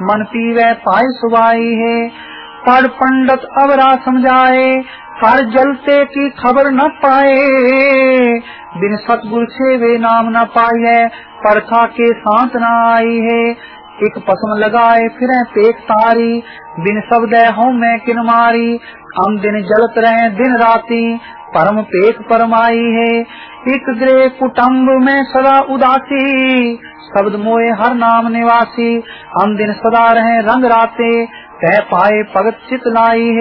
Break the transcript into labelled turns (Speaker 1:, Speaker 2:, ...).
Speaker 1: मन पीवे पाए सुवाई है। पढ़ पंडित अवरा समझाए, कर जलते की खबर न पाए। बिन सतगुर छेवे नाम न पाए, परखा के सांत न आई है। एक पसम लगाए फिर पेक तारी, बिन शब्द हों मैं किन मारी। हम दिन जलत रहे दिन राती, परम पेक परमाई है। एक ग्रह कुटुम्ब में सदा उदासी, शब्द मोए हर नाम निवासी। हम दिन सदा रहे रंग राते, कह पाए भगत चित लाई है।